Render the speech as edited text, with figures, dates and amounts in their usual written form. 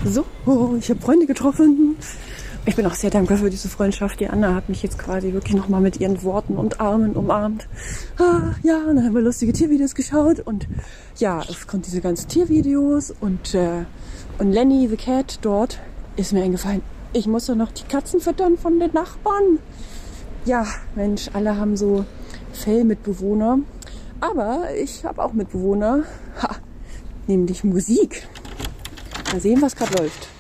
So, ich habe Freunde getroffen. Ich bin auch sehr dankbar für diese Freundschaft. Die Anna hat mich jetzt quasi wirklich nochmal mit ihren Worten und Armen umarmt. Ja, und dann haben wir lustige Tiervideos geschaut. Und ja, aufgrund dieser ganzen Tiervideos und Lenny the Cat dort ist mir eingefallen, ich muss doch noch die Katzen füttern von den Nachbarn. Ja, Mensch, alle haben so Fellmitbewohner. Aber ich habe auch Mitbewohner, nämlich Musik. Mal sehen, was gerade läuft.